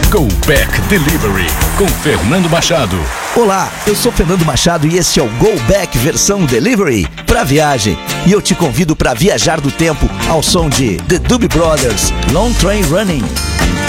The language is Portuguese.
Go Back Delivery, com Fernando Machado. Olá, eu sou Fernando Machado e este é o Go Back versão Delivery para viagem. E eu te convido para viajar do tempo ao som de The Doobie Brothers, Long Train Running.